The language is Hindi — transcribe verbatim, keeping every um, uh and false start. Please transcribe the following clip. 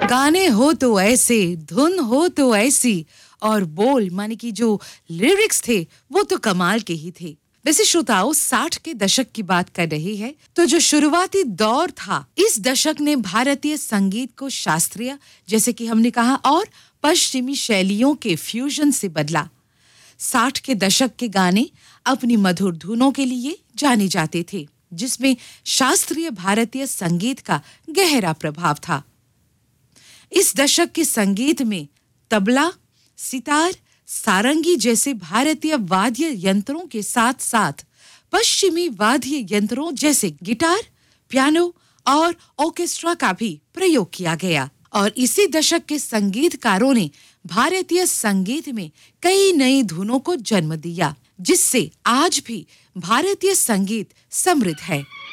गाने हो तो ऐसे, धुन हो तो ऐसी और बोल माने कि जो लिरिक्स थे वो तो कमाल के ही थे। वैसे श्रोताओं, साठ के दशक की बात कर रही है तो जो शुरुआती दौर था, इस दशक ने भारतीय संगीत को शास्त्रीय, जैसे कि हमने कहा, और पश्चिमी शैलियों के फ्यूजन से बदला। साठ के दशक के गाने अपनी मधुर धुनों के लिए जाने जाते थे, जिसमें शास्त्रीय भारतीय संगीत का गहरा प्रभाव था। इस दशक के संगीत में तबला, सितार, सारंगी जैसे भारतीय वाद्य यंत्रों के साथ-साथ पश्चिमी वाद्य यंत्रों जैसे गिटार, पियानो और ऑर्केस्ट्रा का भी प्रयोग किया गया। और इसी दशक के संगीतकारों ने भारतीय संगीत में कई नई धुनों को जन्म दिया, जिससे आज भी भारतीय संगीत समृद्ध है।